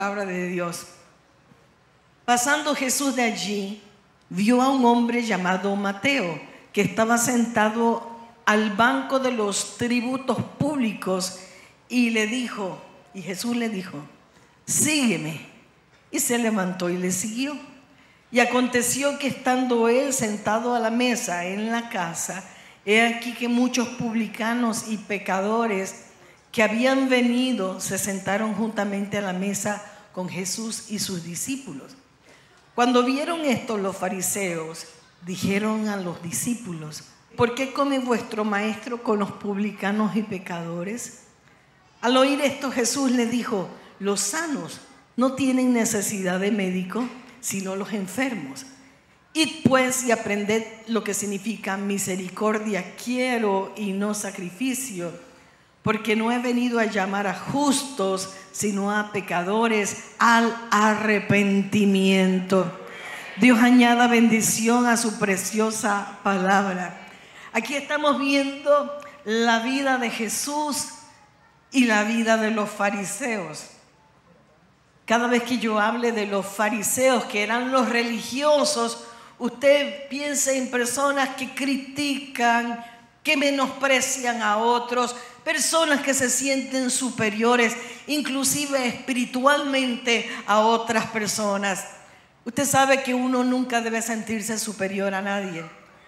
Palabra de Dios. Pasando Jesús de allí, vio a un hombre llamado Mateo, que estaba sentado al banco de los tributos públicos, y Jesús le dijo: sígueme. Y se levantó y le siguió. Y aconteció que estando él sentado a la mesa en la casa, he aquí que muchos publicanos y pecadores que habían venido se sentaron juntamente a la mesa con Jesús y sus discípulos. Cuando vieron esto, los fariseos dijeron a los discípulos: ¿por qué come vuestro maestro con los publicanos y pecadores? Al oír esto, Jesús le dijo: los sanos no tienen necesidad de médico, sino los enfermos. Id pues y aprended lo que significa misericordia quiero y no sacrificio, porque no he venido a llamar a justos, sino a pecadores al arrepentimiento. Dios añada bendición a su preciosa palabra. Aquí estamos viendo la vida de Jesús y la vida de los fariseos. Cada vez que yo hable de los fariseos, que eran los religiosos, usted piensa en personas que critican, que menosprecian a otros, personas que se sienten superiores, inclusive espiritualmente, a otras personas. Usted sabe que uno nunca debe sentirse superior a nadie,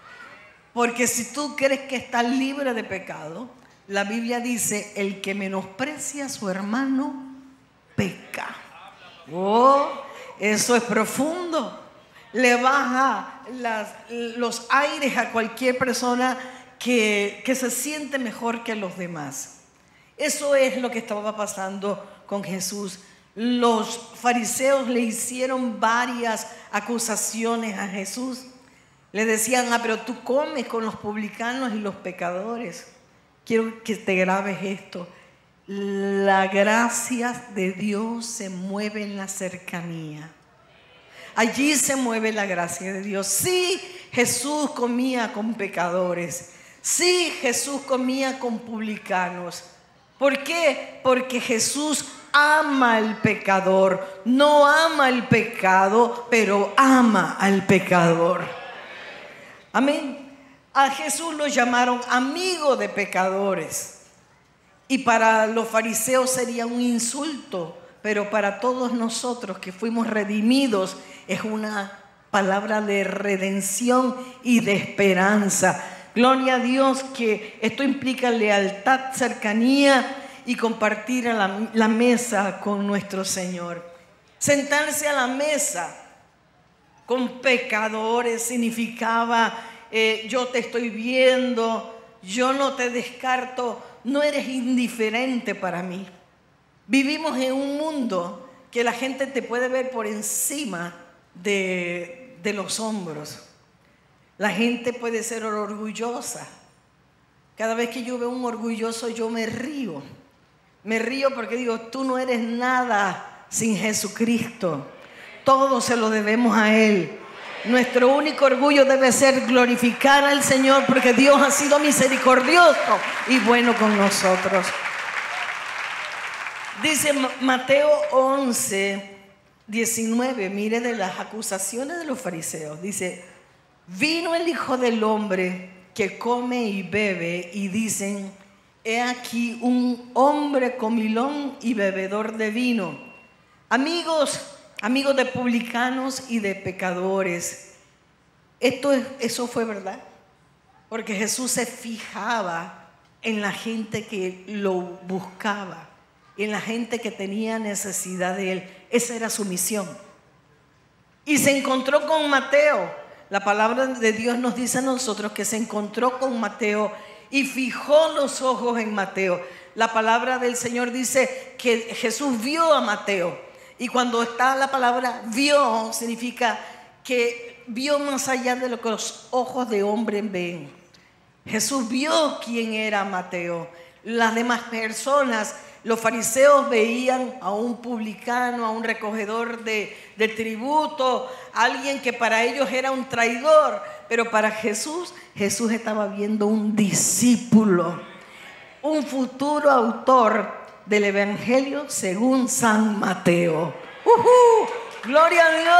porque si tú crees que estás libre de pecado, la Biblia dice: el que menosprecia a su hermano peca. Oh, eso es profundo. Le baja los aires a cualquier persona que se siente mejor que los demás. Eso es lo que estaba pasando con Jesús. Los fariseos le hicieron varias acusaciones a Jesús. Le decían: pero tú comes con los publicanos y los pecadores. Quiero que te grabes esto: la gracia de Dios se mueve en la cercanía. Allí se mueve la gracia de Dios. Sí, Jesús comía con pecadores. Sí, Jesús comía con publicanos. ¿Por qué? Porque Jesús ama al pecador. No ama el pecado, pero ama al pecador. Amén. A Jesús lo llamaron amigo de pecadores. Y para los fariseos sería un insulto, pero para todos nosotros que fuimos redimidos es una palabra de redención y de esperanza. Gloria a Dios, que esto implica lealtad, cercanía y compartir a la mesa con nuestro Señor. Sentarse a la mesa con pecadores significaba: yo te estoy viendo, yo no te descarto, no eres indiferente para mí. Vivimos en un mundo que la gente te puede ver por encima de los hombros. La gente puede ser orgullosa. Cada vez que yo veo un orgulloso, yo me río. Me río porque digo: tú no eres nada sin Jesucristo. Todo se lo debemos a Él. Nuestro único orgullo debe ser glorificar al Señor, porque Dios ha sido misericordioso y bueno con nosotros. Dice Mateo 11, 19, mire, de las acusaciones de los fariseos. Dice: vino el Hijo del Hombre que come y bebe, y dicen: he aquí un hombre comilón y bebedor de vino, amigos de publicanos y de pecadores. Eso fue verdad, porque Jesús se fijaba en la gente que lo buscaba, en la gente que tenía necesidad de Él. Esa era su misión. Y se encontró con Mateo. La palabra de Dios nos dice a nosotros que se encontró con Mateo y fijó los ojos en Mateo. La palabra del Señor dice que Jesús vio a Mateo. Y cuando está la palabra vio, significa que vio más allá de lo que los ojos de hombre ven. Jesús vio quién era Mateo. Las demás personas, los fariseos, veían a un publicano, a un recogedor de tributo, a alguien que para ellos era un traidor. Pero para Jesús estaba viendo un discípulo, un futuro autor del Evangelio según San Mateo. Gloria a Dios.